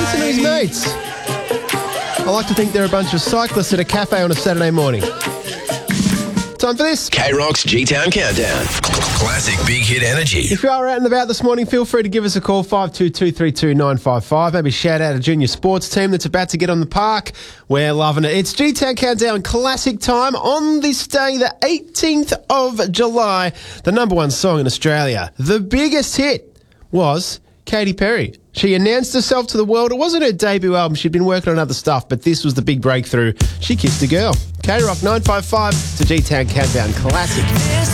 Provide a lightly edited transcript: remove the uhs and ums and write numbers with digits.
listen to his mates. I like to think they're a bunch of cyclists at a cafe on a Saturday morning. Time for this. K-Rock's G-Town Countdown. Classic Big Hit Energy. If you are out and about this morning, feel free to give us a call, 52232955. Maybe shout out a junior sports team that's about to get on the park. We're loving it. It's G-Town Countdown classic time on this day, the 18th of July. The number one song in Australia. The biggest hit was Katy Perry. She announced herself to the world. It wasn't her debut album. She'd been working on other stuff, but this was the big breakthrough. She kissed a girl. K-Rock 955 to G-Town Countdown Classic.